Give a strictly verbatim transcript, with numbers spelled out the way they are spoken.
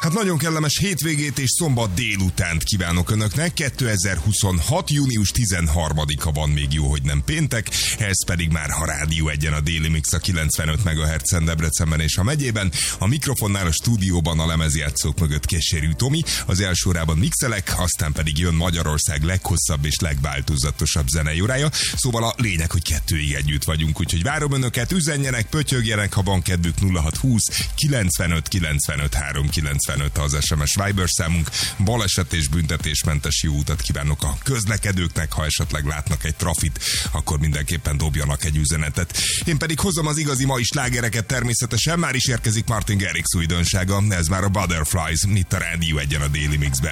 Hát nagyon kellemes hétvégét és szombat délutánt kívánok Önöknek. kétezer-huszonhat. június tizenharmadika van, még jó, hogy nem péntek. Ez pedig már a Rádió Egyen a Déli Mix a kilencvenöt megahertzen Debrecenben és a megyében. A mikrofonnál a stúdióban a lemezjátszók mögött Keserű Tomi. Az első órában mixelek, aztán pedig jön Magyarország leghosszabb és legváltozatosabb zenei órája. Szóval a lényeg, hogy kettőig együtt vagyunk, úgyhogy várom Önöket, üzenjenek, pötyögjenek, ha van kedvük. Nulla hat húsz kilencvenöt kilencvenöt három kilencvenöt az es em es Viber számunk. Baleset és büntetésmentes jó utat kívánok a közlekedőknek, ha esetleg látnak egy trafit, akkor mindenképpen dobjanak egy üzenetet. Én pedig hozom az igazi mai slágereket természetesen, már is érkezik Martin Garrix újdonsága, ez már a Butterflies, itt a Rádió Egyen a Déli Mixben.